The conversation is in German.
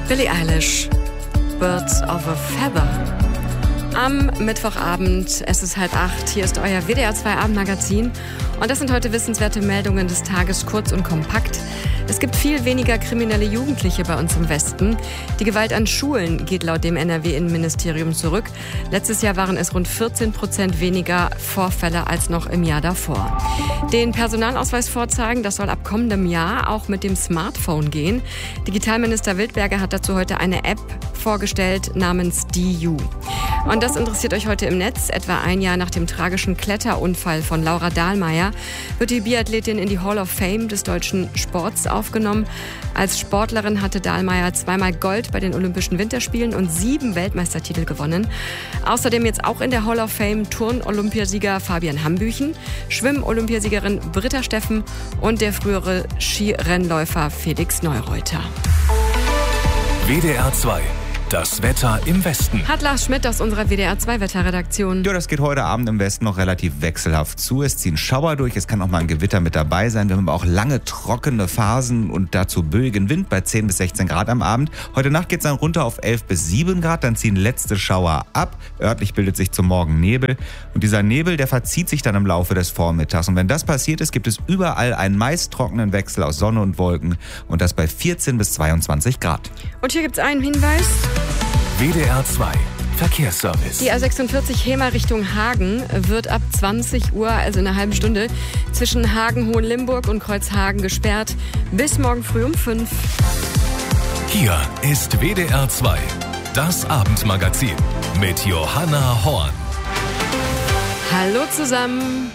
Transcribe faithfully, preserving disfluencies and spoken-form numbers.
Billie Eilish, Birds of a Feather. Am Mittwochabend, es ist halb acht, hier ist euer W D R zwei Abendmagazin und das sind heute wissenswerte Meldungen des Tages, kurz und kompakt. Es gibt viel weniger kriminelle Jugendliche bei uns im Westen. Die Gewalt an Schulen geht laut dem N R W-Innenministerium zurück. Letztes Jahr waren es rund vierzehn Prozent weniger Vorfälle als noch im Jahr davor. Den Personalausweis vorzeigen, das soll ab kommendem Jahr auch mit dem Smartphone gehen. Digitalminister Wildberger hat dazu heute eine App vorgestellt namens D U. Und das interessiert euch heute im Netz. Etwa ein Jahr nach dem tragischen Kletterunfall von Laura Dahlmeier wird die Biathletin in die Hall of Fame des deutschen Sports aufgenommen. Als Sportlerin hatte Dahlmeier zweimal Gold bei den Olympischen Winterspielen und sieben Weltmeistertitel gewonnen. Außerdem jetzt auch in der Hall of Fame Turn-Olympiasieger Fabian Hambüchen, Schwimm-Olympiasiegerin Britta Steffen und der frühere Skirennläufer Felix Neureuter. W D R zwei. Das Wetter im Westen. Hat Lars Schmidt aus unserer W D R zwei Wetterredaktion. Ja, das geht heute Abend im Westen noch relativ wechselhaft zu. Es ziehen Schauer durch, es kann auch mal ein Gewitter mit dabei sein. Wir haben aber auch lange trockene Phasen und dazu böigen Wind bei zehn bis sechzehn Grad am Abend. Heute Nacht geht es dann runter auf elf bis sieben Grad, dann ziehen letzte Schauer ab. Örtlich bildet sich zum Morgen Nebel. Und dieser Nebel, der verzieht sich dann im Laufe des Vormittags. Und wenn das passiert ist, gibt es überall einen meist trockenen Wechsel aus Sonne und Wolken. Und das bei vierzehn bis zweiundzwanzig Grad. Und hier gibt es einen Hinweis. W D R zwei Verkehrsservice. Die A sechsundvierzig Hemer Richtung Hagen wird ab zwanzig Uhr, also in einer halben Stunde, zwischen Hagen-Hohenlimburg und Kreuzhagen gesperrt. Bis morgen früh um fünf. Hier ist W D R zwei, das Abendmagazin mit Johanna Horn. Hallo zusammen.